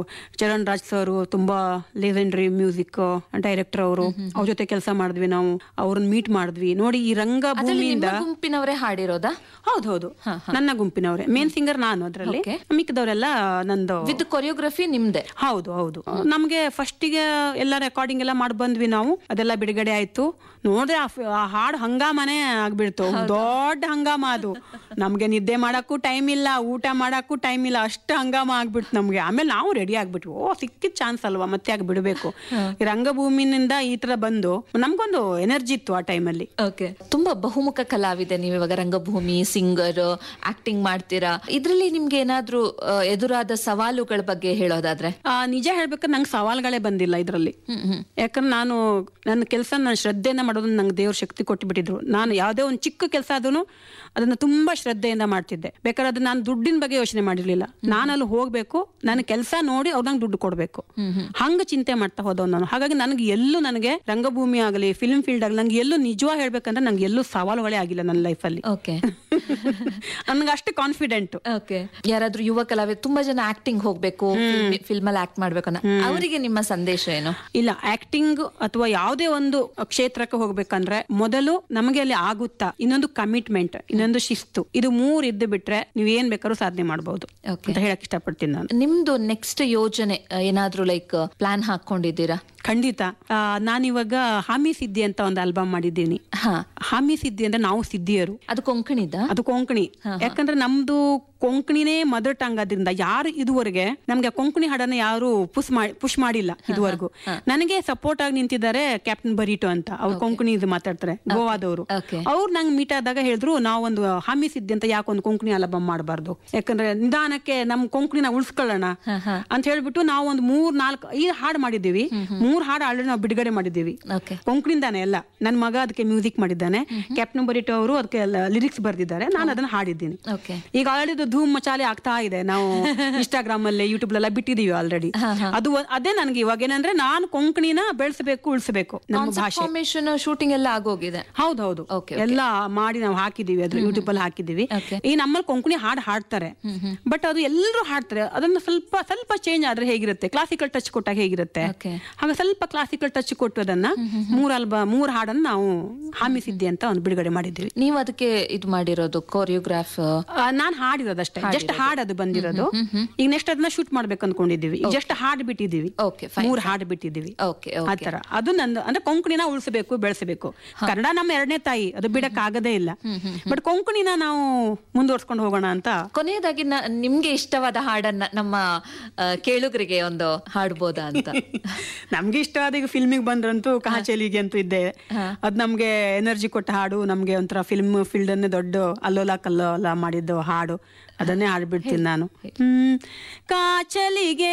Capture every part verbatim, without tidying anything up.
Charan Raj sir ತುಂಬಾ legendary music director ಅವರು, ಅವ್ರ ಜೊತೆ ಕೆಲಸ ಮಾಡಿದ್ವಿ ನಾವು, ಅವ್ರನ್ನ ಮೀಟ್ ಮಾಡಿದ್ವಿ. ನೋಡಿ ಈ ರಂಗಭೂಮಿಯಿಂದ ಗುಂಪಿನವರೇ ಹಾಡಿರೋದಾ? ಹೌದು ಹೌದು, ನನ್ನ ಗುಂಪಿನವರೇ. ಮೇನ್ ಸಿಂಗರ್ ನಾನು ಅದ್ರಲ್ಲಿ, ಮಿಕ್ಕಿದವರೆಲ್ಲ ನಂದು ವಿತ್ ಕೊರಿಯೋಗ್ರಫಿ ನಿಮ್ದೆ. ಹೌದು ಹೌದು. ನಮ್ಗೆ ಫಸ್ಟಿಗೆ ಎಲ್ಲ ರೆಕಾರ್ಡಿಂಗ್ ಎಲ್ಲ ಮಾಡಿ ಬಂದ್ವಿ ನಾವು, ಅದೆಲ್ಲ ಬಿಡುಗಡೆ ಆಯ್ತು. ನೋಡ್ರೆ ಆ ಹಾಡು ಹಂಗಾಮನೆ ಆಗ್ಬಿಡ್ತು, ದೊಡ್ಡ ಹಂಗಾಮ ಅದು. ನಮ್ಗೆ ನಿದ್ದೆ ಮಾಡಕ್ಕೂ ಟೈಮ್ ಇಲ್ಲ, ಊಟ ಮಾಡಕ್ಕೂ ಟೈಮ್ ಇಲ್ಲ, ಅಷ್ಟು ಹಂಗಾಮ ಆಗ್ಬಿಡ್ತು ನಮ್ಗೆ. ಆಮೇಲೆ ನಾವು ರೆಡಿ ಆಗ್ಬಿಟ್ವಿ, ಓ ಸಿಕ್ಕಿದ್ ಚಾನ್ಸ್ ಅಲ್ವಾ ಮತ್ತೆ ಯಾಕೆ ಬಿಡಬೇಕು. ಈ ರಂಗಭೂಮಿನಿಂದ ಈ ತರ ಬಂದು ನಮ್ಗೊಂದು ಎನರ್ಜಿ ಇತ್ತು ಆ ಟೈಮಲ್ಲಿ. ಓಕೆ, ತುಂಬಾ ಬಹುಮುಖ ಕಲಾವಿದೆ ನೀವು ಇವಾಗ. ರಂಗಭೂಮಿ, ಸಿಂಗರ್, ಆಕ್ಟಿಂಗ್ ಮಾಡ್ತೀರಾ. ಇದ್ರಲ್ಲಿ ನಿಮ್ಗೆ ಏನಾದ್ರೂ ಎದುರಾದ ಸವಾಲುಗಳ ಬಗ್ಗೆ ಹೇಳೋದಾದ್ರೆ? ನಿಜ ಹೇಳ್ಬೇಕಾದ್ರೆ ನಂಗೆ ಸವಾಲುಗಳೇ ಬಂದಿಲ್ಲ ಇದ್ರಲ್ಲಿ. ಯಾಕಂದ್ರೆ ನಾನು ನನ್ನ ಕೆಲಸ ನಾನು ಶ್ರದ್ಧೆಯಿಂದ ಮಾಡೋದನ್ನ ನಂಗೆ ದೇವ್ರ ಶಕ್ತಿ ಕೊಟ್ಟು ಬಿಟ್ಟಿದ್ರು. ನಾನು ಯಾವುದೇ ಒಂದು ಚಿಕ್ಕ ಕೆಲಸ ಆದ್ರೂ ಅದನ್ನ ತುಂಬಾ ಶ್ರದ್ಧೆಯಿಂದ ಮಾಡ್ತಿದ್ದೆ. ಬೇಕಾದ್ರೆ ಅದನ್ನ ನಾನು ದುಡ್ಡಿನ ಬಗ್ಗೆ ಯೋಚನೆ ಮಾಡಿರ್ಲಿಲ್ಲ. ನಾನು ಅಲ್ಲಿ ಹೋಗ್ಬೇಕು, ನನ್ನ ಕೆಲಸ ನೋಡಿ ಅವ್ರು ನಂಗೆ ದುಡ್ಡು ಕೊಡ್ಬೇಕು, ಹಂಗ ಚಿಂತೆ ಮಾಡ್ತಾ ಹೋದವ್ ನಾನು. ಹಾಗಾಗಿ ನನಗೆ ಎಲ್ಲೂ ನನಗೆ ರಂಗಭೂಮಿ ಆಗಲಿ ಫಿಲ್ಮ್ ಫೀಲ್ಡ್ ಆಗಲಿ ನಂಗೆ ಎಲ್ಲೂ ನಿಜವಾಗಿ ಹೇಳ್ಬೇಕಂದ್ರೆ ನಂಗೆ ಎಲ್ಲೂ ಸವಾಲುಗಳೇ ಆಗಿಲ್ಲ ನನ್ನ ಲೈಫಲ್ಲಿ. ನನ್ಗೆ ಅಷ್ಟು ಕಾನ್ಫಿಡೆಂಟ್. ಯಾರಾದ್ರೂ ಯುವ ಕಲಾವಿದ ತುಂಬಾ ಜನ ಆಕ್ಟಿಂಗ್ ಹೋಗ್ಬೇಕು, ಫಿಲ್ಮ್ ಅಲ್ಲಿ ಆಕ್ಟ್ ಮಾಡ್ಬೇಕು, ಅವರಿಗೆ ನಿಮ್ಮ ಸಂದೇಶ ಏನು? ಇಲ್ಲ, ಆಕ್ಟಿಂಗ್ ಅಥವಾ ಯಾವುದೇ ಒಂದು ಕ್ಷೇತ್ರಕ್ಕೆ ಹೋಗ್ಬೇಕಂದ್ರೆ ಮೊದಲು ನಮಗೆ ಅಲ್ಲಿ ಆಗುತ್ತಾ, ಇನ್ನೊಂದು ಕಮಿಟ್ಮೆಂಟ್, ಇನ್ನೊಂದು ಶಿಸ್ತು, ಇದು ಮೂರ್ ಇದ್ದು ಬಿಟ್ರೆ ನೀವ್ ಏನ್ ಬೇಕಾದ್ರೂ ಸಾಧನೆ ಮಾಡಬಹುದು ಅಂತ ಹೇಳಕ್ ಇಷ್ಟಪಡ್ತೀನಿ ನಾನು. ನಿಮ್ದು ನೆಕ್ಸ್ಟ್ ಯೋಜನೆ ಏನಾದ್ರೂ ಲೈಕ್ ಪ್ಲಾನ್ ಹಾಕೊಂಡಿದ್ದೀರಾ? ಖಂಡಿತ. ನಾನಿವಾಗ ಹಾಮಿ ಸಿದ್ದಿ ಅಂತ ಒಂದು ಆಲ್ಬಮ್ ಮಾಡಿದ್ದೀನಿ. ಹಾಮಿ ಸಿದ್ದಿ ಅಂದ್ರೆ ನಾವು ಸಿದ್ದಿಯರು. ಅದು ಕೊಂಕಣಿದ? ಅದು ಕೊಂಕಣಿ. ಯಾಕಂದ್ರೆ ನಮ್ದು ಕೊಂಕಣಿನೇ ಮದರ್ ಟಂಗ್. ಆದ್ರಿಂದ ಯಾರು ಇದುವರೆಗೆ ನಮ್ಗೆ ಕೊಂಕಣಿ ಹಾಡನ್ನ ಯಾರು ಪುಷ್ ಮಾಡಿ ಪುಷ್ ಮಾಡಿಲ್ಲ ಇದುವರೆಗೂ. ನನಗೆ ಸಪೋರ್ಟ್ ಆಗಿ ನಿಂತಿದ್ದಾರೆ ಕ್ಯಾಪ್ಟನ್ ಬರೀಟೋ ಅಂತ. ಅವ್ರು ಕೊಂಕಣಿ ಇದು ಮಾತಾಡ್ತಾರೆ, ಗೋವಾದವರು. ಅವ್ರು ನಂಗೆ ಮೀಟ್ ಆದಾಗ ಹೇಳಿದ್ರು, ನಾವೊಂದು ಹಾಮಿ ಸಿದ್ದಿ ಅಂತ ಯಾಕೊಂದು ಕೊಂಕಣಿ ಆಲ್ಬಮ್ ಮಾಡಬಾರ್ದು, ಯಾಕಂದ್ರೆ ನಿಧಾನಕ್ಕೆ ನಮ್ ಕೊಂಕಣಿನ ಉಳಿಸ್ಕೊಳ್ಳೋಣ ಅಂತ ಹೇಳ್ಬಿಟ್ಟು ನಾವು ಒಂದು ಮೂರ್ ನಾಲ್ಕು ಐದು ಹಾಡು ಮಾಡಿದ್ದೀವಿ. ಮೂರ್ ಹಾಡು ಆಲ್ರೆಡಿ ನಾವು ಬಿಡುಗಡೆ ಮಾಡಿದ್ದೀವಿ ಕೊಂಕಣಿಂದಾನೆ ಎಲ್ಲ. ನನ್ನ ಮಗ ಅದಕ್ಕೆ ಮ್ಯೂಸಿಕ್ ಮಾಡಿದ್ದಾನೆ, ಕ್ಯಾಪ್ಟನ್ ಬರೀಟೋ ಅವರು ಅದಕ್ಕೆ ಲಿರಿಕ್ಸ್ ಬರ್ದಿದ್ದಾರೆ, ನಾನು ಅದನ್ನ ಹಾಡಿದ್ದೀನಿ. ಈಗ ಆಲ್ರೆಡಿ ಧೂಮ್ ಮಚಾಲೆ ಆಗ್ತಾ ಇದೆ. ನಾವು ಇನ್ಸ್ಟಾಗ್ರಾಮ್ ಅಲ್ಲಿ ಯೂಟ್ಯೂಬ್ ಎಲ್ಲ ಬಿಟ್ಟಿದೀವಿ ಆಲ್ರೆಡಿ. ಅದು ಅದೇ ನನ್ಗೆ ಇವಾಗ ಏನಂದ್ರೆ ನಾನು ಕೊಂಕಣಿನ ಬೆಳೆಸಬೇಕು, ಉಳಿಸಬೇಕು. ನಮ್ಮ ಭಾಷೆ ಶೂಟಿಂಗ್ ಎಲ್ಲ ಆಗೋಗಿದೆ. ಹೌದೌದು, ಎಲ್ಲ ಮಾಡಿ ನಾವು ಹಾಕಿದೀವಿ, ಅದ್ರ ಯೂಟ್ಯೂಬ್ ಅಲ್ಲಿ ಹಾಕಿದೀವಿ. ಈ ನಮ್ಮಲ್ಲಿ ಕೊಂಕಣಿ ಹಾಡು ಹಾಡ್ತಾರೆ, ಬಟ್ ಅದು ಎಲ್ಲರೂ ಹಾಡ್ತಾರೆ. ಅದನ್ನ ಸ್ವಲ್ಪ ಸ್ವಲ್ಪ ಚೇಂಜ್ ಆದ್ರೆ ಹೇಗಿರುತ್ತೆ, ಕ್ಲಾಸಿಕಲ್ ಟಚ್ ಕೊಟ್ಟಾಗ ಹೇಗಿರುತ್ತೆ, ಹಾಗೆ ಸ್ವಲ್ಪ ಕ್ಲಾಸಿಕಲ್ ಟಚ್ ಕೊಟ್ಟು ಅದನ್ನ ಮೂರ್ ಅಲ್ಬ ಮೂರ್ ಹಾಡನ್ನ ನಾವು ಹಾಮಿ ಸಿದ್ದಿ ಅಂತ ಒಂದು ಬಿಡುಗಡೆ ಮಾಡಿದ್ದೀವಿ. ನೀವು ಅದಕ್ಕೆ ಇದು ಮಾಡಿರೋದು ಕೊರಿಯೋಗ್ರಾಫ್? ನಾನ್ ಹಾಡಿರೋದು ಅಷ್ಟೇ, ಜಸ್ಟ್ ಹಾಡ್ ಅದು ಬಂದಿರೋದು. ಈಗ ನೆಕ್ಸ್ಟ್ ಅದನ್ನ ಶೂಟ್ ಮಾಡ್ಬೇಕು ಅನ್ಕೊಂಡಿದೀವಿ. ಜಸ್ಟ್ ಹಾಡ್ ಬಿಟ್ಟಿದೀವಿ, ಮೂರ್ ಹಾಡ್ ಬಿಟ್ಟಿದೀವಿ. ಆತರ ಅದು ನಂದು ಅಂದ್ರೆ ಕೊಂಕಣಿನ ಉಳಿಸಬೇಕು, ಬೆಳೆಸಬೇಕು. ಕನ್ನಡ ನಮ್ಮ ಎರಡನೇ ತಾಯಿ, ಅದು ಬಿಡಕ್ ಆಗದೇ ಇಲ್ಲ. ಬಟ್ ಕೊಂಕಣಿನ ನಾವು ಮುಂದುವರ್ಸ್ಕೊಂಡು ಹೋಗೋಣ ಅಂತ. ಕೊನೆಯದಾಗಿ ನಿಮ್ಗೆ ಇಷ್ಟವಾದ ಹಾಡನ್ನ ನಮ್ಮ ಕೇಳುಗರಿಗೆ ಒಂದು ಹಾಡ್ಬೋದಾ ಅಂತ? ನಮ್ಗೆ ಇಷ್ಟವಾದ ಈಗ ಫಿಲ್ಮಿಗೆ ಬಂದ್ರಂತೂ ಕಹಾಚಲಿಗೆ ಅಂತೂ ಇದ್ದೆ. ಅದ್ ನಮ್ಗೆ ಎನರ್ಜಿ ಕೊಟ್ಟ ಹಾಡು, ನಮ್ಗೆ ಒಂಥರ ಫಿಲ್ಮ್ ಫೀಲ್ಡ್ ಅನ್ನೇ ದೊಡ್ಡ ಅಲ್ಲೋಲ ಕಲ್ಲೋಲ ಮಾಡಿದ್ದು ಹಾಡು, ಅದನ್ನೇ ಹಾಡ್ಬಿಡ್ತೀನಿ ನಾನು. ಹ್ಮ್ ಕಾಚಲಿಗೆ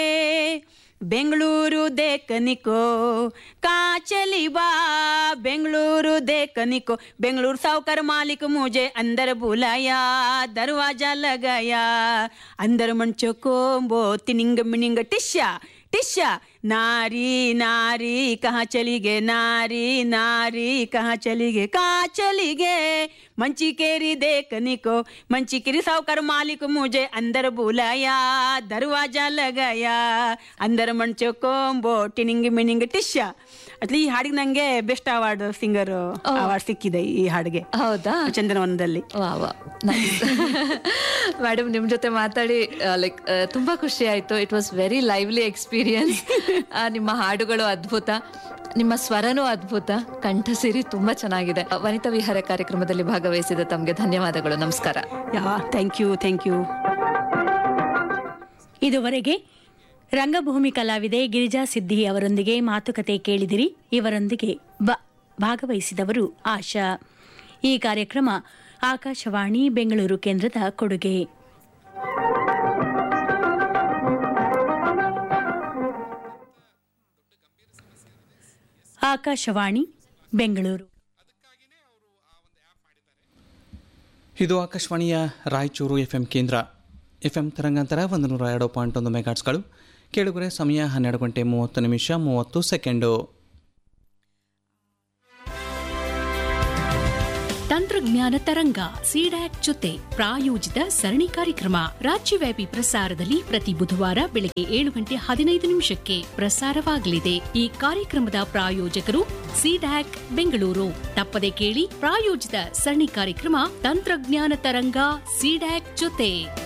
ಬೆಂಗಳೂರು ದೇಕನಿಕೋ, ಕಾಚಲಿ ಬಾ ಬೆಂಗಳೂರು ದೇಕನಿಕೋ, ಬೆಂಗಳೂರು ಸಾವುಕಾರ ಮಾಲಿक मुझे अंदर बुलाया, दरवाजा लगाया, अंदर मंचो को बो तिनिंग मिनिंग टिश्या टिश्या, नारी नारी कहाँ चली गे, नारी नारी कहाँ चली गे, कहाँ चली गे मंची केरी देखने को, मंची केरी सावकार मालिक मुझे अंदर बुलाया, दरवाजा लगाया, अंदर मंचो कोंबो टिनिंग मिनिंग टिश्या. ಅಟ್ಲಿ ಈ ಹಾಡಿಗೆ ನಂಗೆ ಬೆಸ್ಟ್ ಅವಾರ್ಡ್ ಸಿಂಗರ್ ಅವಾರ್ಡ್ ಸಿಕ್ಕಿದೆ ಈ ಹಾಡಿಗೆ. ಹೌದಾ? ಚಂದನವನದಲ್ಲಿ. ಮೇಡಮ್, ನಿಮ್ ಜೊತೆ ಮಾತಾಡಿ ಲೈಕ್ ತುಂಬಾ ಖುಷಿ ಆಯ್ತು. It was very lively experience. ನಿಮ್ಮ ಹಾಡುಗಳು ಅದ್ಭುತ, ನಿಮ್ಮ ಸ್ವರನೂ ಅದ್ಭುತ, ಕಂಠಸಿರಿ ತುಂಬಾ ಚೆನ್ನಾಗಿದೆ. ವನಿತಾ ವಿಹಾರ ಕಾರ್ಯಕ್ರಮದಲ್ಲಿ ಭಾಗವಹಿಸಿದ ತಮ್ಗೆ ಧನ್ಯವಾದಗಳು. ನಮಸ್ಕಾರ. Thank you thank you. ಇದುವರೆಗೆ ರಂಗಭೂಮಿ ಕಲಾವಿದೆ ಗಿರಿಜಾ ಸಿದ್ದಿ ಅವರೊಂದಿಗೆ ಮಾತುಕತೆ ಕೇಳಿದಿರಿ. ಇವರೊಂದಿಗೆ ಭಾಗವಹಿಸಿದವರು ಆಶಾ. ಈ ಕಾರ್ಯಕ್ರಮ ಆಕಾಶವಾಣಿ ಬೆಂಗಳೂರು ಕೇಂದ್ರದ ಕೊಡುಗೆ. ಆಕಾಶವಾಣಿ ಬೆಂಗಳೂರು. ಇದು ಆಕಾಶವಾಣಿಯ ರಾಯಚೂರು ಎಫ್ ಎಂ ಕೇಂದ್ರ. ಎಫ್ ಎಂ ತರಂಗಾಂತರ ಒಂದು ನೂರ ಎರಡು ಪಾಯಿಂಟ್ ಒಂದು ಮೆಗಾಟ್ಸ್ಗಳು. ಕೇಳುಗರೆ, ಸಮಯ ಹನ್ನೆರಡು ಗಂಟೆ ಮೂವತ್ತು ನಿಮಿಷ ಮೂವತ್ತು ಸೆಕೆಂಡು. ತಂತ್ರ ತಂತ್ರಜ್ಞಾನ ತರಂಗ ಸಿಡ್ಯಾಕ್ ಜೊತೆ ಪ್ರಾಯೋಜಿತ ಸರಣಿ ಕಾರ್ಯಕ್ರಮ ರಾಜ್ಯವ್ಯಾಪಿ ಪ್ರಸಾರದಲ್ಲಿ ಪ್ರತಿ ಬುಧವಾರ ಬೆಳಗ್ಗೆ ಏಳು ಗಂಟೆ ಹದಿನೈದು ನಿಮಿಷಕ್ಕೆ ಪ್ರಸಾರವಾಗಲಿದೆ. ಈ ಕಾರ್ಯಕ್ರಮದ ಪ್ರಾಯೋಜಕರು ಸಿಡ್ಯಾಕ್ ಬೆಂಗಳೂರು. ತಪ್ಪದೆ ಕೇಳಿ ಪ್ರಾಯೋಜಿತ ಸರಣಿ ಕಾರ್ಯಕ್ರಮ ತಂತ್ರಜ್ಞಾನ ತರಂಗ ಸಿಡ್ಯಾಕ್ ಜೊತೆ.